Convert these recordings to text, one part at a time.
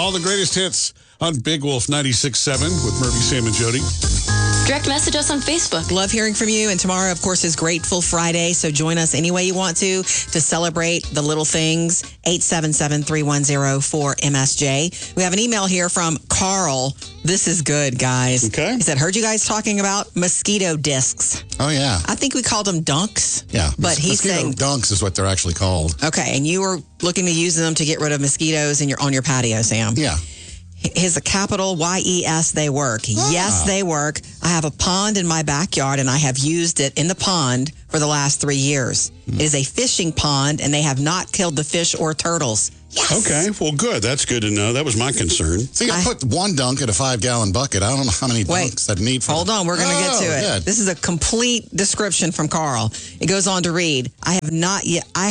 all the greatest hits on Big Wolf 96.7 with Murphy, Sam, and Jody. Direct message us on Facebook. Love hearing from you. And tomorrow, of course, is Grateful Friday. So join us any way you want to celebrate the little things. 877-310-4MSJ. We have an email here from Carl. This is good, guys. Okay. He said, heard you guys talking about mosquito discs. Oh, yeah. I think we called them dunks. Yeah. But he's saying dunks is what they're actually called. Okay, and you were looking to use them to get rid of mosquitoes on your patio, Sam. Yeah. His a capital YES, they work. Yes, they work. I have a pond in my backyard, and I have used it in the pond for the last 3 years. It is a fishing pond, and they have not killed the fish or turtles. Yes. Okay, well, good. That's good to know. That was my concern. See, I put one dunk in a 5-gallon bucket. I don't know how many dunks I'd need for Hold on, we're going to get to it. Good. This is a complete description from Carl. It goes on to read, I have not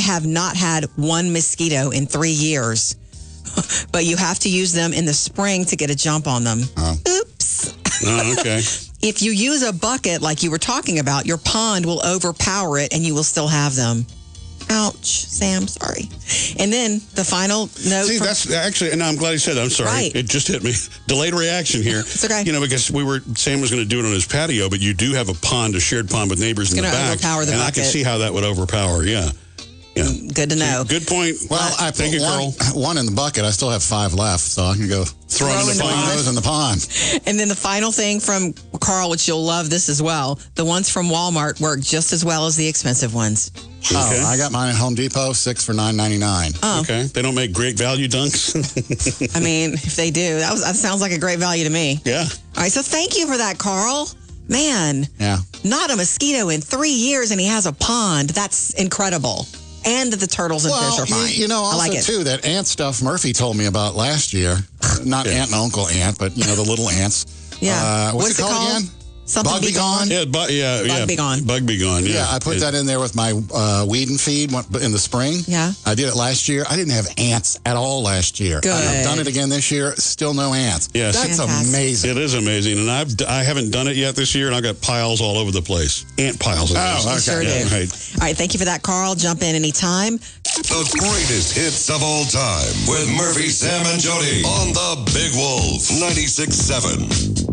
had one mosquito in 3 years. But you have to use them in the spring to get a jump on them. Oops. Oh, okay. If you use a bucket like you were talking about, your pond will overpower it and you will still have them. Ouch, Sam, sorry. And then the final note. See, that's actually, and I'm glad he said that. I'm sorry. Right. It just hit me. Delayed reaction here. It's okay. You know, because Sam was going to do it on his patio, but you do have a pond, a shared pond with neighbors in the back. Overpower the and bucket. I can see how that would overpower, yeah. Yeah. Good to know. Good point. Well, I put Thank you, Carl. one in the bucket. I still have 5 left, so I can go Throw in the pond. those in the pond. And then the final thing from Carl, which you'll love this as well, the ones from Walmart work just as well as the expensive ones. Okay. Oh, I got mine at Home Depot, 6 for $9.99. Oh. Okay. They don't make great value dunks? I mean, if they do, that sounds like a great value to me. Yeah. All right, so thank you for that, Carl. Man, Yeah. not a mosquito in 3 years, and he has a pond. That's incredible. And the turtles and fish are fine. You know, I also, like it. too, that ant stuff Murphy told me about last year. Not Aunt and Uncle Ant, but, the little ants. Yeah. What's it called again? Something Bug Be Gone? Yeah, Bug Be Gone. Bug Be Gone, yeah. Yeah, I put that in there with my weed and feed in the spring. Yeah. I did it last year. I didn't have ants at all last year. Good. I've done it again this year. Still no ants. Yes. That's Fantastic. amazing. It is amazing. And I haven't done it yet this year, and I've got piles all over the place. Ant piles. okay. Sure Yeah, do. right. All right, thank you for that, Carl. Jump in anytime. The greatest hits of all time with Murphy, Sam, and Jody on the Big Wolf 96.7.